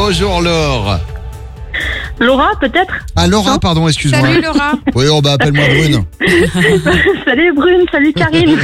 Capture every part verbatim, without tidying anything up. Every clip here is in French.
Bonjour Laure. Laura, peut-être? Ah, Laura, non pardon, excuse-moi. Salut Laura. Oui, oh, bah, appelle-moi Brune. Salut Brune, salut Karine.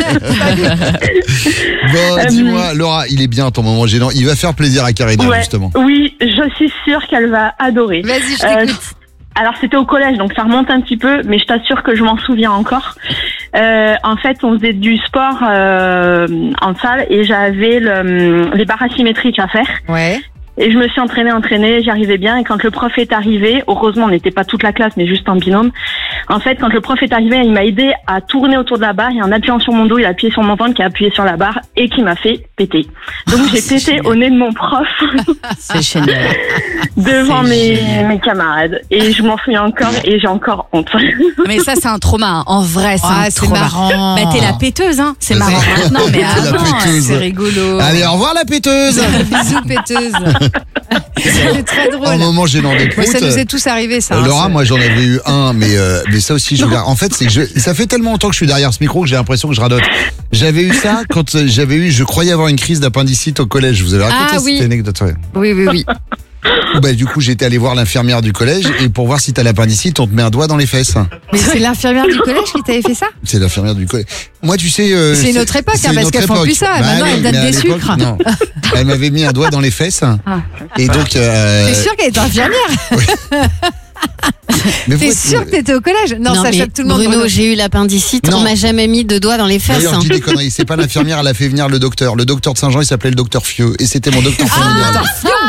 Bon, Euh, dis-moi, Laura, il est bien ton moment gênant. Il va faire plaisir à Karine, Ouais, justement. oui, je suis sûre qu'elle va adorer. Vas-y, je Euh, t'écoute. alors, c'était au collège, donc ça remonte un petit peu, mais je t'assure que je m'en souviens encore. Euh, en fait, on faisait du sport euh, en salle et j'avais le, les barres asymétriques à faire. Ouais. Et je me suis entraînée, entraînée, j'y arrivais bien. Et quand le prof est arrivé, heureusement, on n'était pas toute la classe, mais juste en binôme. En fait, quand le prof est arrivé, il m'a aidé à tourner autour de la barre et en appuyant sur mon dos, il a appuyé sur mon ventre, qui a appuyé sur la barre et qui m'a fait péter. Donc, j'ai pété génial. au nez de mon prof C'est génial. devant C'est mes, génial. mes camarades. Et je m'en souviens encore et j'ai encore honte. Mais ça, c'est un trauma. hein. En vrai, c'est Ah, un c'est trauma. marrant. Bah, t'es la péteuse, hein. C'est C'est- marrant maintenant, mais T'es la avant, péteuse. c'est rigolo. Allez, au revoir la péteuse. Bisous péteuse. C'est très drôle. Un moment gênant Moi, d'écoute. ça nous est tous arrivé, ça. Euh, hein, Laura, c'est- moi j'en avais eu un, mais euh, mais ça aussi je regarde. En fait, c'est que je, ça fait tellement longtemps que je suis derrière ce micro que j'ai l'impression que je radote. J'avais eu ça quand euh, j'avais eu, je croyais avoir une crise d'appendicite au collège. Je vous avais raconté Ah, cette oui. anecdote. Ouais. Oui, oui, oui. Bah, du coup, j'étais allé voir l'infirmière du collège et pour voir si t'as l'appendicite, on te met un doigt dans les fesses. Mais c'est l'infirmière du collège qui t'avait fait ça? C'est l'infirmière du collège. Moi, tu sais. euh, C'est une autre époque, c'est hein, une parce autre qu'elles font époque. plus ça. Bah Maintenant, oui, elles donnent mais à des l'époque, sucres. Non. Elle m'avait mis un doigt dans les fesses. Et donc. Euh, T'es sûr qu'elle était infirmière? mais T'es faut- sûr que t'étais au collège? Non, ça mais choque tout le monde. Bruno, j'ai eu l'appendicite. Non. On m'a jamais mis de doigts dans les fesses. D'ailleurs, hein. je dis des conneries. C'est pas l'infirmière, elle a fait venir le docteur. Le docteur de Saint-Jean, il s'appelait le docteur Fieux. Et c'était mon docteur familial.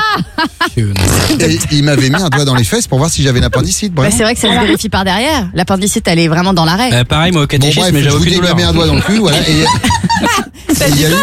Et il m'avait mis un doigt dans les fesses pour voir si j'avais l'appendicite. Bah, Bref. c'est vrai que ça se vérifie par derrière. L'appendicite, elle est vraiment dans l'arrêt. Euh, pareil, moi au Bon, catéchisme, bref, mais je j'avais vous aucune dis, il m'a douleur. mis un doigt dans le cul, voilà. Et et il y a eu.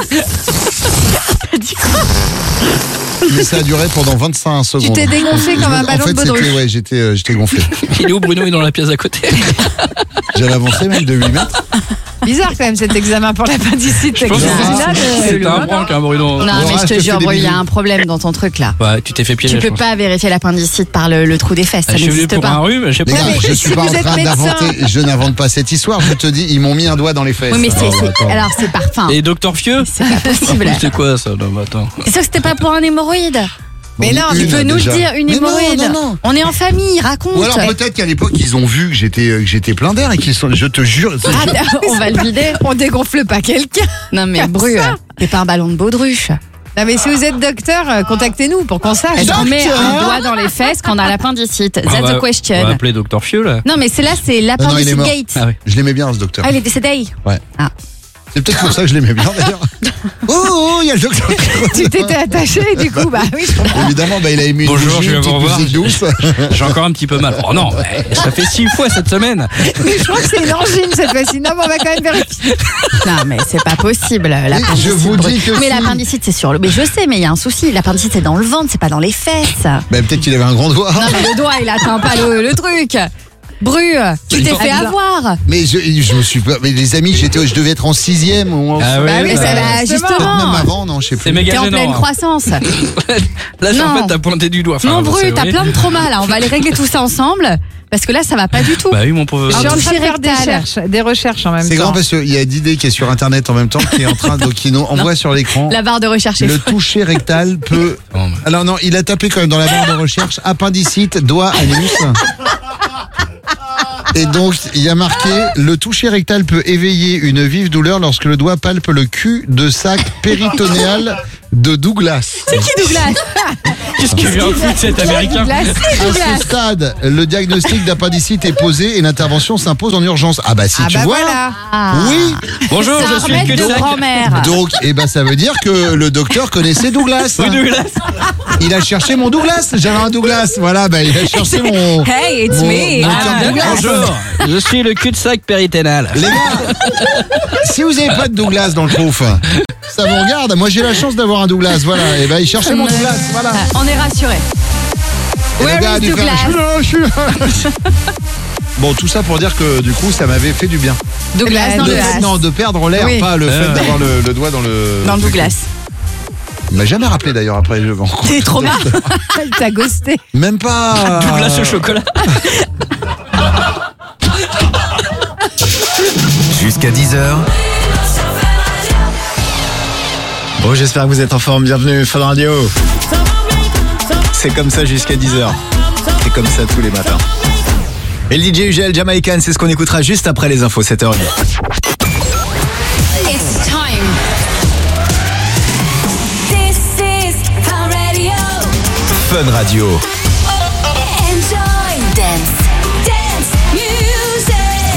Mais ça a duré pendant vingt-cinq secondes. Tu t'es dégonflé comme un ballon En fait, de c'était, baudruche. ouais, j'étais, euh, j'étais gonflé. Il est où Bruno est dans la pièce à côté. J'avais avancé même de huit mètres. Bizarre quand même cet examen pour l'appendicite. Je pense que Examen, c'est- euh, c'est un prank, hein, Bruno. Non, Laura, mais je je te te fais jure, des Bruno, il y a bisous. un problème dans ton truc là. Ouais, tu t'es fait piéger. Tu je peux pense. pas vérifier l'appendicite par le, le trou des fesses, ça Je suis venu n'existe pour pas. un rhume, je sais Les pas. gars, mais je suis si pas en vous êtes train médecin. d'inventer, je n'invente pas cette histoire. Je te dis, ils m'ont mis un doigt dans les fesses. Oui, mais c'est, Oh, c'est- attends. alors c'est parfum. Et docteur Fieux C'est pas possible. C'est quoi ça? Non, mais attends. C'est sûr que c'était pas pour un hémorroïde. Mais non, Une, Tu peux nous déjà. le dire, une Mais non, hémorroïde. non, non. On est en famille, raconte. Ou alors peut-être qu'à l'époque ils ont vu que j'étais euh, que j'étais plein d'air et qu'ils sont. Je te jure. Ah, je- on va le vider. On dégonfle pas quelqu'un. Non mais Comme Bru, ça. t'es pas un ballon de baudruche. Non, mais si vous êtes docteur, euh, contactez-nous pour qu'on sache. Est-ce qu'on met Docteur un doigt dans les fesses quand on a l'appendicite? That's On va- the On va question. appeler docteur Fieux là. Non mais c'est là, c'est non, il est l'appendicite mort. gate. Ah oui. Je l'aimais bien ce docteur. Ah, il est décédé. C'est peut-être pour ça que je l'aimais bien d'ailleurs. Oh, oh, il y a le docteur. Tu t'étais attaché, du coup, bah oui, je comprends. Évidemment, bah, il a émis une Bonjour, bougie, je viens une petite vous revoir. musique douce. J'ai encore un petit peu mal. Oh non, mais ça fait six fois cette semaine. Mais je crois que c'est une angine cette fois-ci. Non, mais on va quand même vérifier. Non mais c'est pas possible. L'appendicite, je vous Bru. dis que Mais si. l'appendicite c'est sur le. Mais je sais, mais il y a un souci. L'appendicite c'est dans le ventre, c'est pas dans les fesses. Bah, peut-être qu'il avait un grand doigt. Non mais le doigt il atteint pas le, le truc. Bru, tu t'es fait avoir. Mais je, je me suis pas. Mais les amis, j'étais, je devais être en sixième ou en. Ah Bah oui, bah, ça va justement. Peut-être même justement. avant, non, je sais plus. C'est méga T'es en gênant. pleine hein. croissance. Là, en Non. fait, t'as pointé du doigt. Enfin, Non bon, Bru, c'est t'as horrible. plein de traumas là. On va aller régler tout ça ensemble parce que là ça va pas du tout. Bah oui, mon pauvre. Je suis en train de toucher faire des rectal. recherches, des recherches en même C'est temps. grand parce qu'il y a Didé qui est sur internet en même temps, qui est en train de, qui nous envoie sur l'écran. La barre de recherche est Le toucher rectal peut. Oh, mais- Alors non, il a tapé quand même dans la barre de recherche appendicite, doigt, anus. Et donc, il y a marqué le toucher rectal peut éveiller une vive douleur lorsque le doigt palpe le cul de sac péritonéal de Douglas. C'est qui Douglas? Qu'est-ce qu'il vient de foutre cet américain? Douglas. À ce stade, le diagnostic d'appendicite est posé et l'intervention s'impose en urgence. Ah bah si Ah tu bah vois. voilà. Ah. Oui. Bonjour, C'est je un suis le remède de cul-de-sac. grand-mère. Donc, eh ben ça veut dire que le docteur connaissait Douglas. Oui, Douglas. Il a cherché mon Douglas. J'avais un Douglas. Voilà, bah il a cherché mon. Hey, it's Mon- me. mon Ah, cœur de Douglas. Bonjour, je suis le cul-de-sac périténal. Les gars, si vous n'avez pas de Douglas dans le trouf, ça vous regarde. Moi, j'ai la chance d'avoir un Douglas. Voilà. Et ben, il cherchait mon Douglas. Voilà. On est rassurés. Et Where le gars a is dû faire, Douglas? je suis là, je suis là. Bon, tout ça pour dire que du coup, ça m'avait fait du bien. Douglas dans De, le as. non, de perdre l'air, Oui. pas le fait Euh. d'avoir le, le doigt dans le. Dans le Douglas. Il m'a jamais rappelé d'ailleurs après. Je... T'es trop mal. T'as ghosté. Même pas. Douglas au chocolat. Jusqu'à dix heures. Bon, j'espère que vous êtes en forme. Bienvenue, Fun Radio. c'est comme ça jusqu'à dix heures. C'est comme ça tous les matins. Et le D J Ugel, Jamaican, c'est ce qu'on écoutera juste après les infos, sept heures trente. It's time. This is Fun Radio. Fun Radio. Enjoy dance, dance music.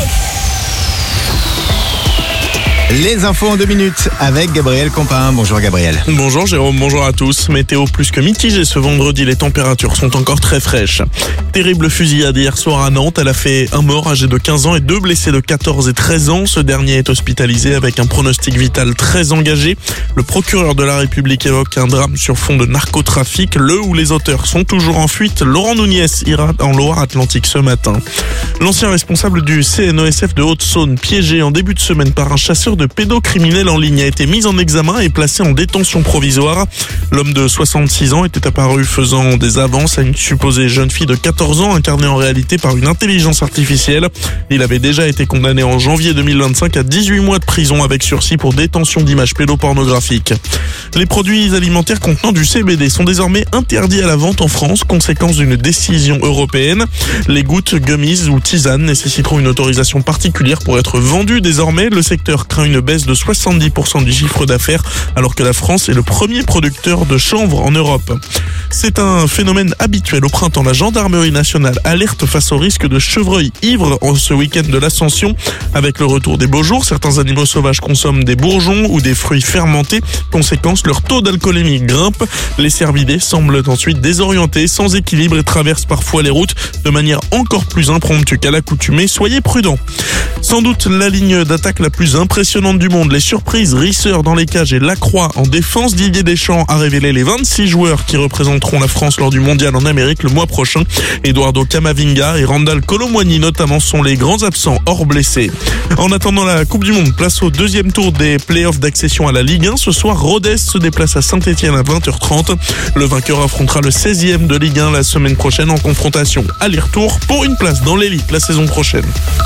Les infos en deux minutes avec Gabriel Compin. Bonjour Gabriel. Bonjour Jérôme, bonjour à tous. Météo plus que mitigée ce vendredi, les températures sont encore très fraîches. Terrible fusillade hier soir à Nantes, elle a fait un mort âgé de quinze ans et deux blessés de quatorze et treize ans. Ce dernier est hospitalisé avec un pronostic vital très engagé. Le procureur de la République évoque un drame sur fond de narcotrafic. Le ou les auteurs sont toujours en fuite. Laurent Nunez ira en Loire-Atlantique ce matin. L'ancien responsable du C N E S F de Haute-Saône, piégé en début de semaine par un chasseur de pédocriminels en ligne, a été mis en examen et placé en détention provisoire. L'homme de soixante-six ans était apparu faisant des avances à une supposée jeune fille de quatorze ans, incarnée en réalité par une intelligence artificielle. Il avait déjà été condamné en janvier deux mille vingt-cinq à dix-huit mois de prison avec sursis pour détention d'images pédopornographiques. Les produits alimentaires contenant du C B D sont désormais interdits à la vente en France, conséquence d'une décision européenne. Les gouttes, gummies ou tisanes nécessiteront une autorisation particulière pour être vendues. Désormais, le secteur craint une baisse de soixante-dix pour cent du chiffre d'affaires, alors que la France est le premier producteur de chanvre en Europe. C'est un phénomène habituel au printemps. La gendarmerie nationale alerte face au risque de chevreuil ivre en ce week-end de l'Ascension. Avec le retour des beaux jours, certains animaux sauvages consomment des bourgeons ou des fruits fermentés. Conséquence, leur taux d'alcoolémie grimpe. Les cervidés semblent ensuite désorientés, sans équilibre et traversent parfois les routes de manière encore plus impromptue qu'à l'accoutumée. Soyez prudents. Sans doute la ligne d'attaque la plus impressionnante du monde. Les surprises, Risseur dans les cages et Lacroix en défense. Didier Deschamps a révélé les vingt-six joueurs qui représenteront la France lors du mondial en Amérique le mois prochain. Eduardo Camavinga et Randal Kolo Muani notamment sont les grands absents hors blessés. En attendant la Coupe du Monde, place au deuxième tour des playoffs d'accession à la Ligue un. Ce soir, Rodez se déplace à Saint-Etienne à vingt heures trente. Le vainqueur affrontera le seizième de Ligue un la semaine prochaine en confrontation aller-retour pour une place dans l'élite la saison prochaine.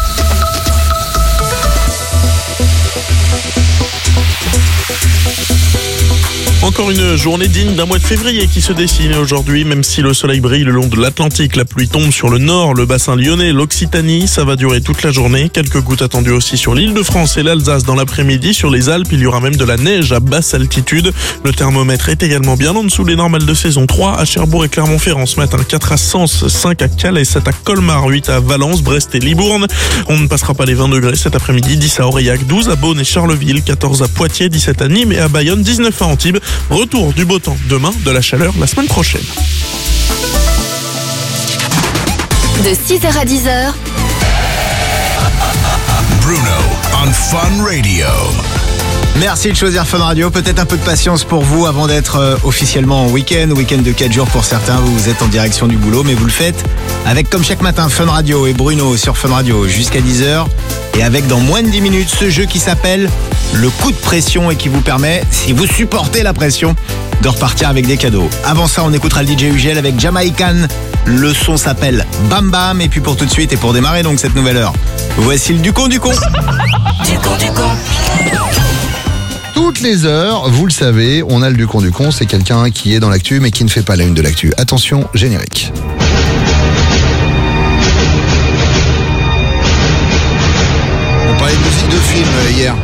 Encore une journée digne d'un mois de février qui se dessine aujourd'hui, même si le soleil brille le long de l'Atlantique, la pluie tombe sur le nord, le bassin lyonnais, l'Occitanie, ça va durer toute la journée. Quelques gouttes attendues aussi sur l'Île-de-France et l'Alsace dans l'après-midi. Sur les Alpes, il y aura même de la neige à basse altitude. Le thermomètre est également bien en dessous des normales de saison. trois à Cherbourg et Clermont-Ferrand ce matin, quatre à Sens, cinq à Calais, sept à Colmar, huit à Valence, Brest et Libourne. On ne passera pas les vingt degrés cet après-midi, dix à Aurillac, douze à Beaune et Charleville, quatorze à Poitiers, dix-sept à Nîmes et à Bayonne, dix-neuf à Antibes. Retour du beau temps demain, de la chaleur la semaine prochaine. De six heures à dix heures. Bruno on Fun Radio. Merci de choisir Fun Radio. Peut-être un peu de patience pour vous avant d'être euh, officiellement en week-end. Week-end de quatre jours pour certains. Vous êtes en direction du boulot, mais vous le faites avec, comme chaque matin, Fun Radio et Bruno sur Fun Radio jusqu'à dix heures. Et avec dans moins de dix minutes, ce jeu qui s'appelle le coup de pression et qui vous permet, si vous supportez la pression, de repartir avec des cadeaux. Avant ça, on écoutera le D J Ugel avec Jamaican. Le son s'appelle Bam Bam. Et puis pour tout de suite et pour démarrer donc cette nouvelle heure, voici le Ducon du con. Du con, du con. Toutes les heures, vous le savez, on a le Ducon du con. C'est quelqu'un qui est dans l'actu mais qui ne fait pas la une de l'actu. Attention, générique. On parlait de musique de film hier.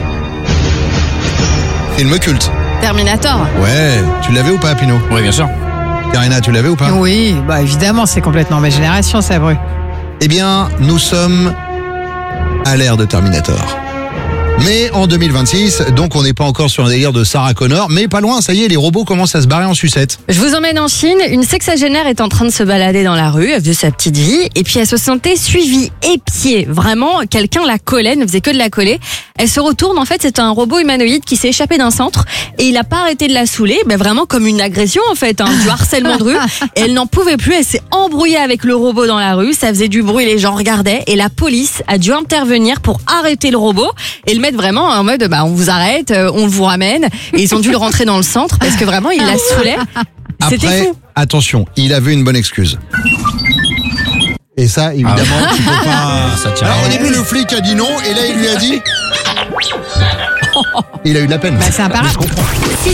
Film culte. Terminator. Ouais, tu l'avais ou pas, Pino? Oui, bien sûr. Karina, tu l'avais ou pas? Oui, bah évidemment, c'est complètement ma génération, ça, Bru. Eh bien, nous sommes à l'ère de Terminator. Mais en deux mille vingt-six, donc on n'est pas encore sur un délire de Sarah Connor, mais pas loin, ça y est, les robots commencent à se barrer en sucette. Je vous emmène en Chine. Une sexagénaire est en train de se balader dans la rue, elle faisait sa petite vie, et puis elle se sentait suivie, épiée. Vraiment, quelqu'un la collait, ne faisait que de la coller. Elle se retourne, en fait, c'est un robot humanoïde qui s'est échappé d'un centre, et il n'a pas arrêté de la saouler, ben vraiment comme une agression, en fait, hein, du harcèlement de rue. Et elle n'en pouvait plus, elle s'est embrouillée avec le robot dans la rue, ça faisait du bruit, les gens regardaient, et la police a dû intervenir pour arrêter le robot, et le mettre vraiment en mode, bah, on vous arrête, on vous ramène, et ils ont dû le rentrer dans le centre, parce que vraiment, il la saoulait. C'était Après, fou. attention, il avait une bonne excuse. Et ça, évidemment, Ah. tu peux pas... Ça tient. Alors au début, le flic a dit non, et là, il lui a dit... Il a eu de la peine. Bah, c'est un parade. Mais je comprends.